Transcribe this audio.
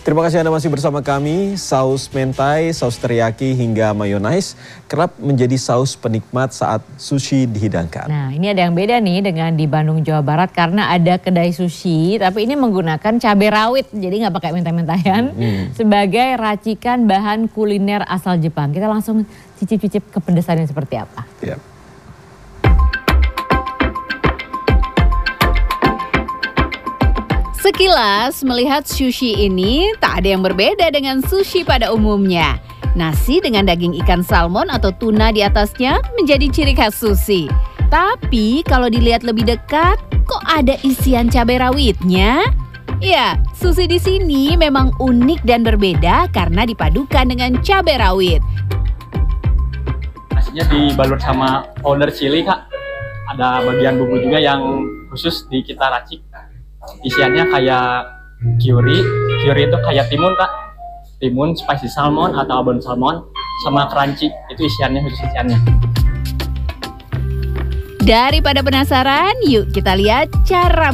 Terima kasih Anda masih bersama kami. Saus mentai, saus teriyaki hingga mayonnaise kerap menjadi saus penikmat saat sushi dihidangkan. Nah, ini ada yang beda nih dengan di Bandung, Jawa Barat karena ada kedai sushi tapi ini menggunakan cabai rawit. Jadi nggak pakai mentai-mentaian sebagai racikan bahan kuliner asal Jepang. Kita langsung cicip-cicip kepedesannya seperti apa. Ya. Sekilas melihat sushi ini tak ada yang berbeda dengan sushi pada umumnya. Nasi dengan daging ikan salmon atau tuna di atasnya menjadi ciri khas sushi. Tapi kalau dilihat lebih dekat, kok ada isian cabai rawitnya? Ya, sushi di sini memang unik dan berbeda karena dipadukan dengan cabai rawit. Nasinya dibalut sama powder chili, Kak. Ada bagian bumbu juga yang khusus kita racik. Isiannya kayak kyuri itu kayak timun, Kak. Timun, spicy salmon atau abon salmon, sama crunchy, itu isiannya, khusus isiannya. Daripada penasaran, yuk kita lihat cara